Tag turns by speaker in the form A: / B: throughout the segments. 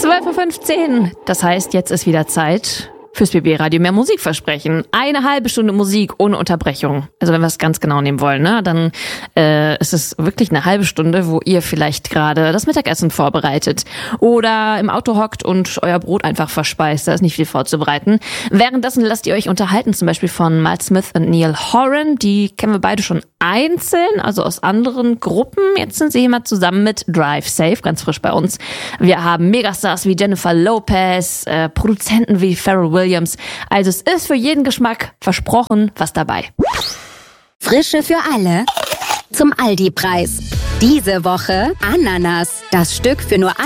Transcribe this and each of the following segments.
A: 12:15 Uhr. Das heißt, jetzt ist wieder Zeit fürs BB-Radio mehr Musikversprechen. Eine halbe Stunde Musik ohne Unterbrechung. Also wenn wir es ganz genau nehmen wollen, ne, dann ist es wirklich eine halbe Stunde, wo ihr vielleicht gerade das Mittagessen vorbereitet oder im Auto hockt und euer Brot einfach verspeist. Da ist nicht viel vorzubereiten. Währenddessen lasst ihr euch unterhalten, zum Beispiel von Miles Smith und Neil Horan. Die kennen wir beide schon einzeln, also aus anderen Gruppen. Jetzt sind sie hier mal zusammen mit Drive Safe, ganz frisch bei uns. Wir haben Megastars wie Jennifer Lopez, Produzenten wie Pharrell Williams. Also es ist für jeden Geschmack versprochen was dabei.
B: Frische für alle zum Aldi-Preis. Diese Woche Ananas, das Stück für nur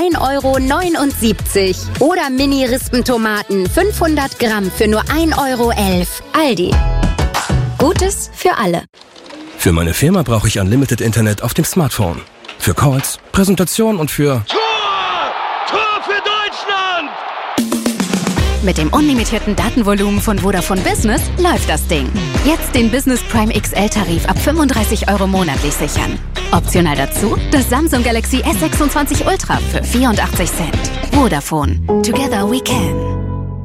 B: 1,79 €. Oder Mini-Rispentomaten, 500 Gramm für nur 1,11 €. Aldi. Gutes für alle.
C: Für meine Firma brauche ich Unlimited Internet auf dem Smartphone. Für Calls, Präsentation und für...
D: Tor für Deutschland!
B: Mit dem unlimitierten Datenvolumen von Vodafone Business läuft das Ding. Jetzt den Business Prime XL-Tarif ab 35 € monatlich sichern. Optional dazu das Samsung Galaxy S26 Ultra für 84 Cent. Vodafone. Together we can.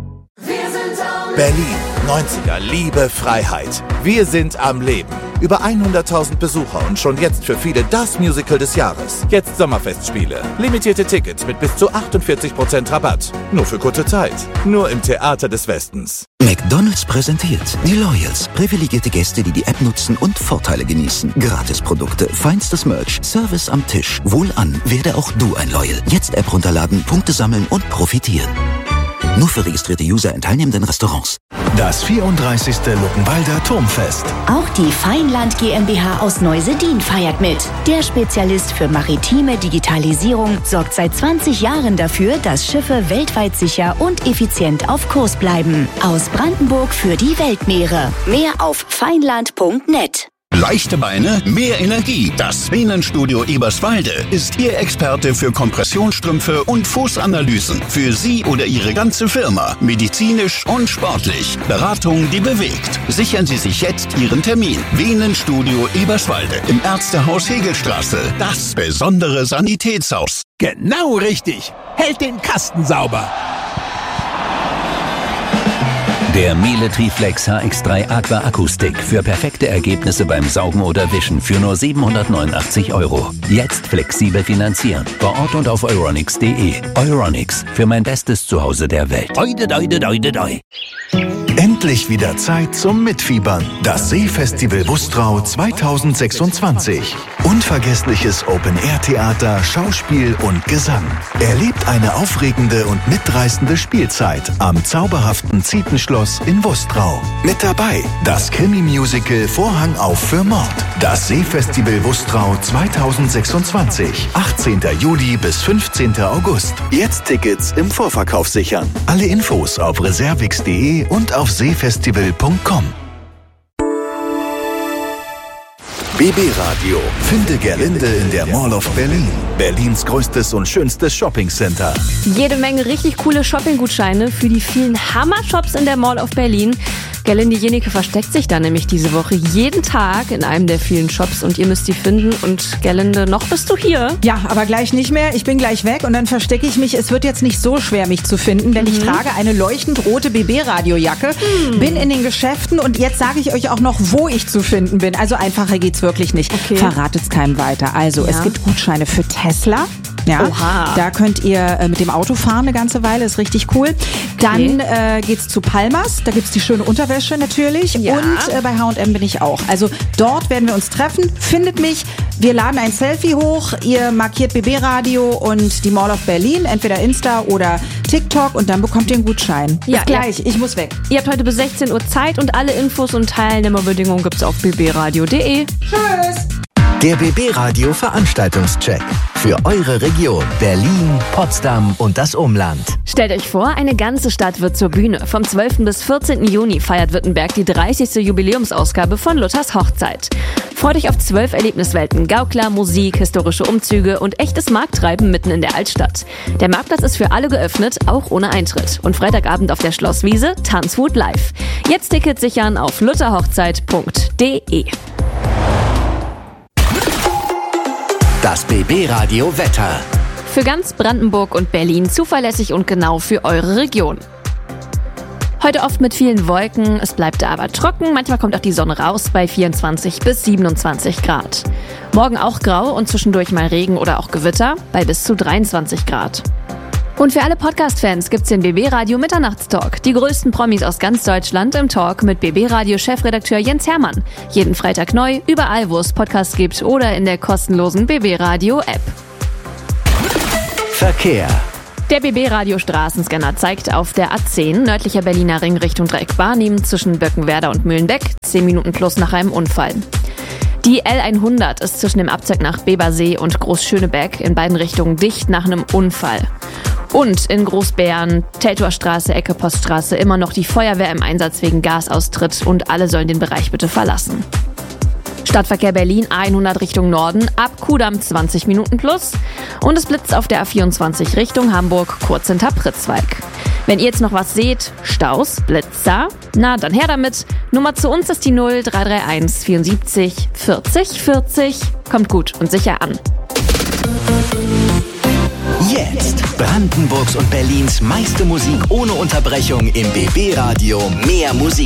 E: Berlin, 90er, Liebe, Freiheit. Wir sind am Leben. Über 100.000 Besucher und schon jetzt für viele das Musical des Jahres. Jetzt Sommerfestspiele. Limitierte Tickets mit bis zu 48% Rabatt. Nur für kurze Zeit. Nur im Theater des Westens.
F: McDonald's präsentiert die Loyals. Privilegierte Gäste, die die App nutzen und Vorteile genießen. Gratisprodukte, feinstes Merch, Service am Tisch. Wohlan, werde auch du ein Loyal. Jetzt App runterladen, Punkte sammeln und profitieren. Nur für registrierte User in teilnehmenden Restaurants.
G: Das 34. Luckenwalder Turmfest.
H: Auch die Feinland GmbH aus Neusedin feiert mit. Der Spezialist für maritime Digitalisierung sorgt seit 20 Jahren dafür, dass Schiffe weltweit sicher und effizient auf Kurs bleiben. Aus Brandenburg für die Weltmeere. Mehr auf feinland.net.
I: Leichte Beine, mehr Energie. Das Venenstudio Eberswalde ist Ihr Experte für Kompressionsstrümpfe und Fußanalysen. Für Sie oder Ihre ganze Firma. Medizinisch und sportlich. Beratung, die bewegt. Sichern Sie sich jetzt Ihren Termin. Venenstudio Eberswalde im Ärztehaus Hegelstraße. Das besondere Sanitätshaus.
J: Genau richtig. Hält den Kasten sauber.
K: Der Miele Triflex HX3 Aqua Akustik für perfekte Ergebnisse beim Saugen oder Wischen für nur 789 €. Jetzt flexibel finanzieren. Vor Ort und auf euronics.de. Euronics, für mein bestes Zuhause der Welt.
G: Endlich wieder Zeit zum Mitfiebern. Das Seefestival Wustrau 2026. Unvergessliches Open-Air-Theater, Schauspiel und Gesang. Erlebt eine aufregende und mitreißende Spielzeit am zauberhaften Zietenschloss in Wustrau. Mit dabei das Krimi-Musical Vorhang auf für Mord. Das Seefestival Wustrau 2026. 18. Juli bis 15. August. Jetzt Tickets im Vorverkauf sichern. Alle Infos auf reservix.de und auf seefestival.com. BB Radio. Finde Gerlinde in der Mall of Berlin. Berlins größtes und schönstes Shoppingcenter.
A: Jede Menge richtig coole Shoppinggutscheine für die vielen Hammer-Shops in der Mall of Berlin. Gerlinde Jenike versteckt sich da nämlich diese Woche jeden Tag in einem der vielen Shops und ihr müsst die finden. Und Gerlinde, noch bist du hier.
L: Ja, aber gleich nicht mehr. Ich bin gleich weg und dann verstecke ich mich. Es wird jetzt nicht so schwer, mich zu finden, denn ich trage eine leuchtend rote BB-Radiojacke, bin in den Geschäften und jetzt sage ich euch auch noch, wo ich zu finden bin. Also einfacher geht's wirklich nicht.
A: Okay.
L: Verratet's keinem weiter. Also, es gibt Gutscheine für Tesla. Ja,
A: Oha.
L: Da könnt ihr mit dem Auto fahren eine ganze Weile, ist richtig cool. Dann geht's zu Palmas, da gibt's die schöne Unterwäsche natürlich.
A: Ja.
L: Und bei H&M bin ich auch. Also dort werden wir uns treffen, findet mich. Wir laden ein Selfie hoch, ihr markiert BB Radio und die Mall of Berlin, entweder Insta oder TikTok und dann bekommt ihr einen Gutschein.
A: Ja,
L: Bis gleich, ich muss weg.
A: Ihr habt heute bis 16 Uhr Zeit und alle Infos und Teilnehmerbedingungen gibt's auf bbradio.de.
L: Tschüss!
F: Der BB Radio Veranstaltungscheck. Für eure Region Berlin, Potsdam und das Umland.
A: Stellt euch vor, eine ganze Stadt wird zur Bühne. Vom 12. bis 14. Juni feiert Württemberg die 30. Jubiläumsausgabe von Luthers Hochzeit. Freut euch auf 12 Erlebniswelten, Gaukler, Musik, historische Umzüge und echtes Markttreiben mitten in der Altstadt. Der Marktplatz ist für alle geöffnet, auch ohne Eintritt. Und Freitagabend auf der Schlosswiese Tanzwut live. Jetzt Tickets sichern auf lutherhochzeit.de.
F: Das BB Radio Wetter.
A: Für ganz Brandenburg und Berlin zuverlässig und genau für eure Region. Heute oft mit vielen Wolken, es bleibt aber trocken, manchmal kommt auch die Sonne raus bei 24 bis 27 Grad. Morgen auch grau und zwischendurch mal Regen oder auch Gewitter bei bis zu 23 Grad. Und für alle Podcast-Fans gibt's den BB Radio Mitternachtstalk. Die größten Promis aus ganz Deutschland im Talk mit BB Radio Chefredakteur Jens Hermann. Jeden Freitag neu, überall wo es Podcasts gibt oder in der kostenlosen BB Radio App.
K: Verkehr.
A: Der BB Radio Straßenscanner zeigt auf der A10 nördlicher Berliner Ring Richtung Dreieck Barnim zwischen Böckenwerder und Mühlenbeck 10 Minuten plus nach einem Unfall. Die L100 ist zwischen dem Abzweig nach Bebersee und Großschöneberg in beiden Richtungen dicht nach einem Unfall. Und in Großbären, Teltower Straße, Ecke Poststraße immer noch die Feuerwehr im Einsatz wegen Gasaustritt und alle sollen den Bereich bitte verlassen. Stadtverkehr Berlin A100 Richtung Norden, ab Kudamm 20 Minuten plus und es blitzt auf der A24 Richtung Hamburg, kurz hinter Pritzwalk. Wenn ihr jetzt noch was seht, Staus, Blitzer, na dann her damit. Nummer zu uns ist die 0331 74 40 40. Kommt gut und sicher an.
F: Jetzt Brandenburgs und Berlins meiste Musik ohne Unterbrechung im BB Radio. Mehr Musik.